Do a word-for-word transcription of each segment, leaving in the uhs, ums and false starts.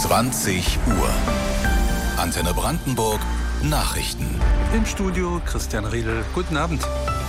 zwanzig Uhr. Antenne Brandenburg Nachrichten. Im Studio Christian Riedel. Guten Abend.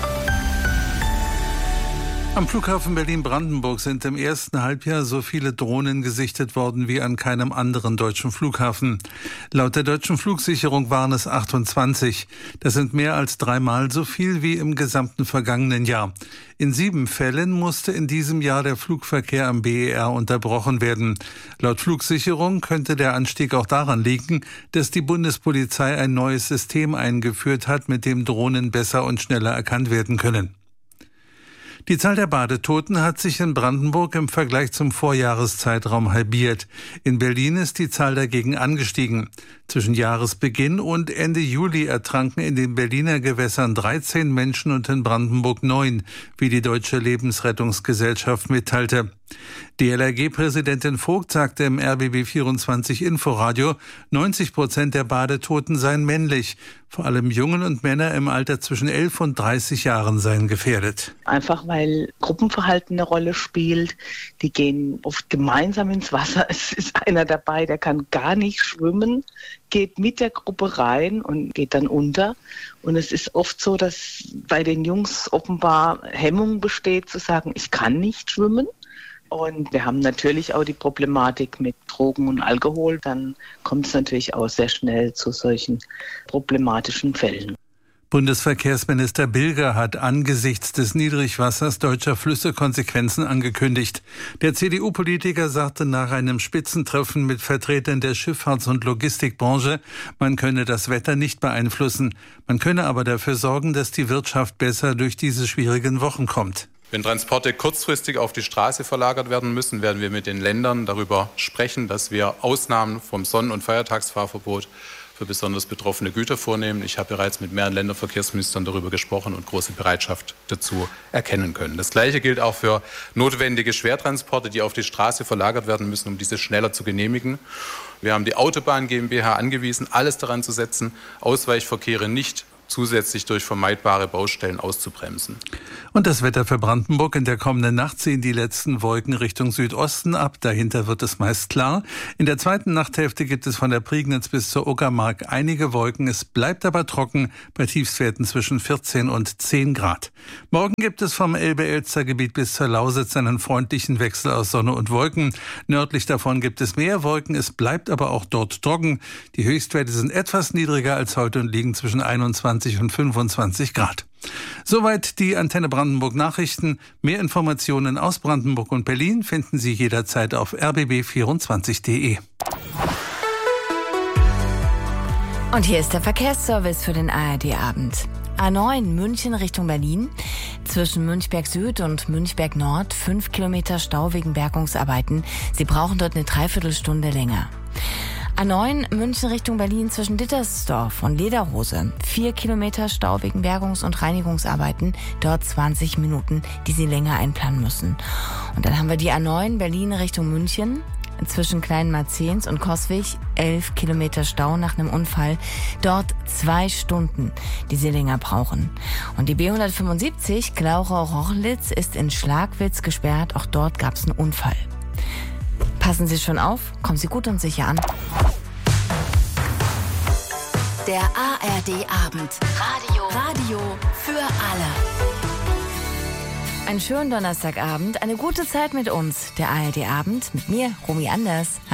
Am Flughafen Berlin-Brandenburg sind im ersten Halbjahr so viele Drohnen gesichtet worden wie an keinem anderen deutschen Flughafen. Laut der deutschen Flugsicherung waren es achtundzwanzig. Das sind mehr als dreimal so viel wie im gesamten vergangenen Jahr. In sieben Fällen musste in diesem Jahr der Flugverkehr am B E R unterbrochen werden. Laut Flugsicherung könnte der Anstieg auch daran liegen, dass die Bundespolizei ein neues System eingeführt hat, mit dem Drohnen besser und schneller erkannt werden können. Die Zahl der Badetoten hat sich in Brandenburg im Vergleich zum Vorjahreszeitraum halbiert. In Berlin ist die Zahl dagegen angestiegen. Zwischen Jahresbeginn und Ende Juli ertranken in den Berliner Gewässern dreizehn Menschen und in Brandenburg neun, wie die Deutsche Lebensrettungsgesellschaft mitteilte. D L R G-Präsidentin Vogt sagte im R B B vierundzwanzig Inforadio, neunzig Prozent der Badetoten seien männlich. Vor allem Jungen und Männer im Alter zwischen elf und dreißig Jahren seien gefährdet. Einfach weil Gruppenverhalten eine Rolle spielt. Die gehen oft gemeinsam ins Wasser. Es ist einer dabei, der kann gar nicht schwimmen, geht mit der Gruppe rein und geht dann unter. Und es ist oft so, dass bei den Jungs offenbar Hemmung besteht, zu sagen, ich kann nicht schwimmen. Und wir haben natürlich auch die Problematik mit Drogen und Alkohol. Dann kommt es natürlich auch sehr schnell zu solchen problematischen Fällen. Bundesverkehrsminister Bilger hat angesichts des Niedrigwassers deutscher Flüsse Konsequenzen angekündigt. Der C D U-Politiker sagte nach einem Spitzentreffen mit Vertretern der Schifffahrts- und Logistikbranche, man könne das Wetter nicht beeinflussen. Man könne aber dafür sorgen, dass die Wirtschaft besser durch diese schwierigen Wochen kommt. Wenn Transporte kurzfristig auf die Straße verlagert werden müssen, werden wir mit den Ländern darüber sprechen, dass wir Ausnahmen vom Sonn- und Feiertagsfahrverbot für besonders betroffene Güter vornehmen. Ich habe bereits mit mehreren Länderverkehrsministern darüber gesprochen und große Bereitschaft dazu erkennen können. Das Gleiche gilt auch für notwendige Schwertransporte, die auf die Straße verlagert werden müssen, um diese schneller zu genehmigen. Wir haben die Autobahn GmbH angewiesen, alles daran zu setzen, Ausweichverkehre nicht zusätzlich durch vermeidbare Baustellen auszubremsen. Und das Wetter für Brandenburg: In der kommenden Nacht ziehen die letzten Wolken Richtung Südosten ab. Dahinter wird es meist klar. In der zweiten Nachthälfte gibt es von der Prignitz bis zur Uckermark einige Wolken. Es bleibt aber trocken bei Tiefstwerten zwischen vierzehn und zehn Grad. Morgen gibt es vom Elbe-Elster-Gebiet bis zur Lausitz einen freundlichen Wechsel aus Sonne und Wolken. Nördlich davon gibt es mehr Wolken. Es bleibt aber auch dort trocken. Die Höchstwerte sind etwas niedriger als heute und liegen zwischen einundzwanzig und fünfundzwanzig Grad. Soweit die Antenne Brandenburg Nachrichten. Mehr Informationen aus Brandenburg und Berlin finden Sie jederzeit auf r b b vierundzwanzig punkt d e. Und hier ist der Verkehrsservice für den A R D-Abend. A neun München Richtung Berlin. Zwischen Münchberg Süd und Münchberg Nord fünf Kilometer Stau wegen Bergungsarbeiten. Sie brauchen dort eine Dreiviertelstunde länger. A neun München Richtung Berlin zwischen Dittersdorf und Lederhose. Vier Kilometer Stau wegen Bergungs- und Reinigungsarbeiten. Dort zwanzig Minuten, die Sie länger einplanen müssen. Und dann haben wir die A neun Berlin Richtung München. Zwischen Kleinmarzens und Coswig elf Kilometer Stau nach einem Unfall. Dort zwei Stunden, die Sie länger brauchen. Und die B hundertfünfundsiebzig Glauchau-Rochlitz ist in Schlagwitz gesperrt. Auch dort gab es einen Unfall. Passen Sie schon auf, kommen Sie gut und sicher an. Der A R D-Abend. Radio. Radio für alle. Einen schönen Donnerstagabend, eine gute Zeit mit uns. Der A R D-Abend mit mir, Romy Anders.